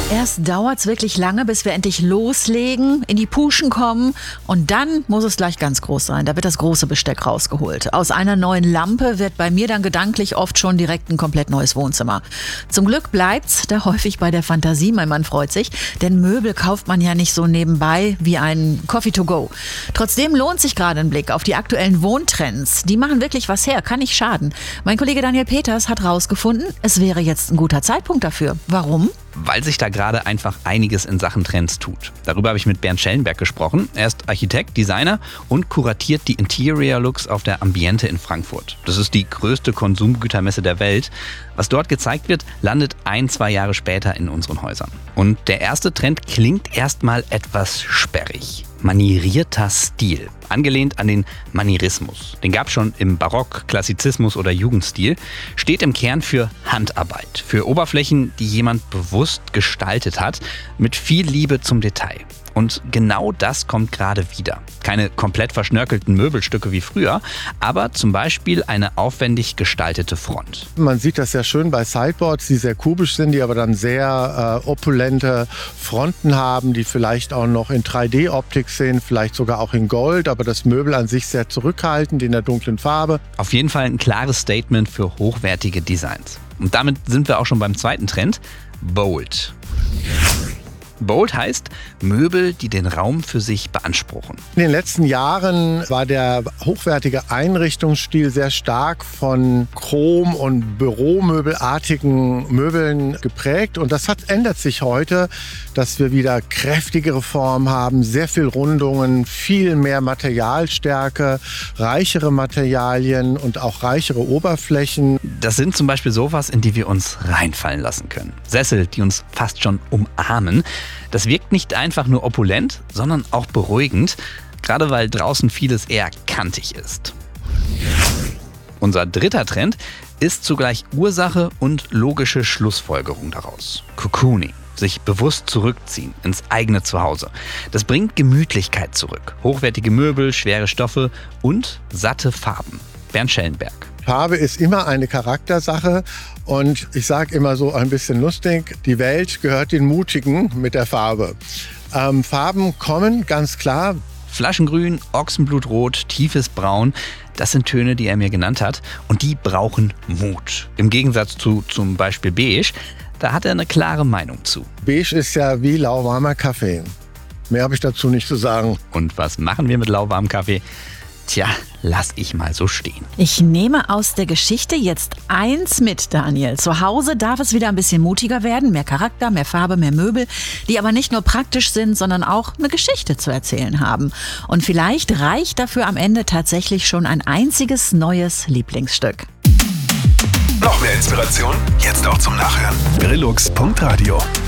Erst dauert's wirklich lange, bis wir endlich loslegen, in die Puschen kommen und dann muss es gleich ganz groß sein. Da wird das große Besteck rausgeholt. Aus einer neuen Lampe wird bei mir dann gedanklich oft schon direkt ein komplett neues Wohnzimmer. Zum Glück bleibt's da häufig bei der Fantasie, mein Mann freut sich, denn Möbel kauft man ja nicht so nebenbei wie ein Coffee to go. Trotzdem lohnt sich gerade ein Blick auf die aktuellen Wohntrends. Die machen wirklich was her, kann nicht schaden. Mein Kollege Daniel Peters hat rausgefunden, es wäre jetzt ein guter Zeitpunkt dafür. Warum? Weil sich da gerade einfach einiges in Sachen Trends tut. Darüber habe ich mit Bernd Schellenberg gesprochen. Er ist Architekt, Designer und kuratiert die Interior Looks auf der Ambiente in Frankfurt. Das ist die größte Konsumgütermesse der Welt. Was dort gezeigt wird, landet 1-2 Jahre später in unseren Häusern. Und der erste Trend klingt erstmal etwas sperrig. Manierierter Stil, angelehnt an den Manierismus. Den gab es schon im Barock, Klassizismus oder Jugendstil. Steht im Kern für Handarbeit, für Oberflächen, die jemand bewusst gestaltet hat, mit viel Liebe zum Detail. Und genau das kommt gerade wieder. Keine komplett verschnörkelten Möbelstücke wie früher, aber zum Beispiel eine aufwendig gestaltete Front. Man sieht das ja schön bei Sideboards, die sehr kubisch sind, die aber dann sehr opulente Fronten haben, die vielleicht auch noch in 3D-Optik sind, vielleicht sogar auch in Gold, aber das Möbel an sich sehr zurückhaltend in der dunklen Farbe. Auf jeden Fall ein klares Statement für hochwertige Designs. Und damit sind wir auch schon beim zweiten Trend, Bold. Bold heißt Möbel, die den Raum für sich beanspruchen. In den letzten Jahren war der hochwertige Einrichtungsstil sehr stark von Chrom- und Büromöbelartigen Möbeln geprägt. Und das ändert sich heute, dass wir wieder kräftigere Formen haben, sehr viel Rundungen, viel mehr Materialstärke, reichere Materialien und auch reichere Oberflächen. Das sind zum Beispiel Sofas, in die wir uns reinfallen lassen können. Sessel, die uns fast schon umarmen. Das wirkt nicht einfach nur opulent, sondern auch beruhigend, gerade weil draußen vieles eher kantig ist. Unser dritter Trend ist zugleich Ursache und logische Schlussfolgerung daraus. Cocooning, sich bewusst zurückziehen ins eigene Zuhause. Das bringt Gemütlichkeit zurück. Hochwertige Möbel, schwere Stoffe und satte Farben. Bernd Schellenberg. Farbe ist immer eine Charaktersache und ich sage immer so ein bisschen lustig, die Welt gehört den Mutigen mit der Farbe. Farben kommen, ganz klar. Flaschengrün, Ochsenblutrot, tiefes Braun, das sind Töne, die er mir genannt hat und die brauchen Mut. Im Gegensatz zu zum Beispiel Beige, da hat er eine klare Meinung zu. Beige ist ja wie lauwarmer Kaffee. Mehr habe ich dazu nicht zu sagen. Und was machen wir mit lauwarmem Kaffee? Tja, lass ich mal so stehen. Ich nehme aus der Geschichte jetzt eins mit, Daniel. Zu Hause darf es wieder ein bisschen mutiger werden. Mehr Charakter, mehr Farbe, mehr Möbel, die aber nicht nur praktisch sind, sondern auch eine Geschichte zu erzählen haben. Und vielleicht reicht dafür am Ende tatsächlich schon ein einziges neues Lieblingsstück. Noch mehr Inspiration? Jetzt auch zum Nachhören. Brillux.radio